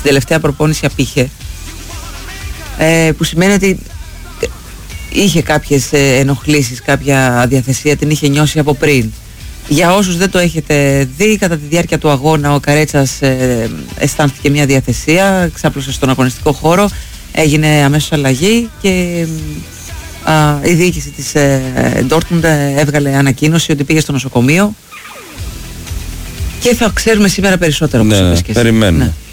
στην τελευταία προπόνηση απήχε, που σημαίνει ότι είχε κάποιες ενοχλήσεις, κάποια αδιαθεσία, την είχε νιώσει από πριν. Για όσους δεν το έχετε δει, κατά τη διάρκεια του αγώνα ο Καρέτσας αισθάνθηκε μια διαθεσία, ξάπλωσε στον αγωνιστικό χώρο, έγινε αμέσως αλλαγή και η διοίκηση της Dortmund έβγαλε ανακοίνωση ότι πήγε στο νοσοκομείο και θα ξέρουμε σήμερα περισσότερο. Ναι, περιμένουμε. Ναι.